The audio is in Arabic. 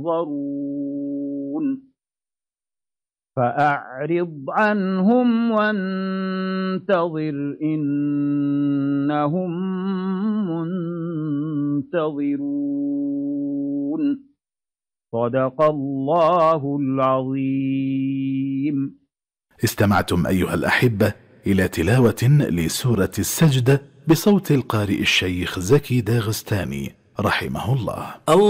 ينظرون فأعرض عنهم وانتظر إنهم منتظرون صدق الله العظيم. استمعتم أيها الأحبة إلى تلاوة لسورة السجدة بصوت القارئ الشيخ زكي داغستاني رحمه الله.